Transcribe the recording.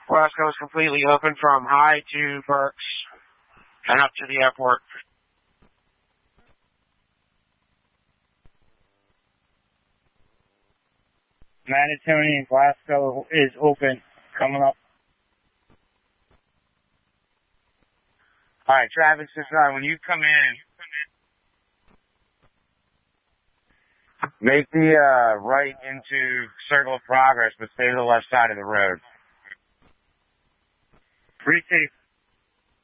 Glasgow is completely open from High to Berks and up to the airport. Manitoulin and Glasgow is open, coming up. Alright, Travis, when you come in, make the right into Circle of Progress, but stay to the left side of the road. Pretty safe